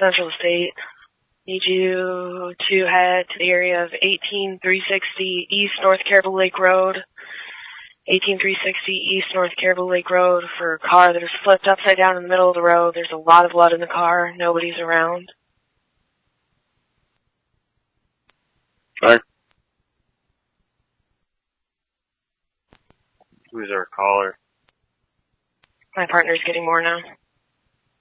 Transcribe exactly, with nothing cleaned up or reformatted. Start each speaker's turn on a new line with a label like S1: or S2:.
S1: Central State. Need you to head to the area of eighteen three sixty East North Caribou Lake Road. eighteen three sixty East North Caribou Lake Road for a car that is flipped upside down in the middle of the road. There's a lot of blood in the car. Nobody's around.
S2: Alright. Who's our caller?
S1: My partner's getting more now.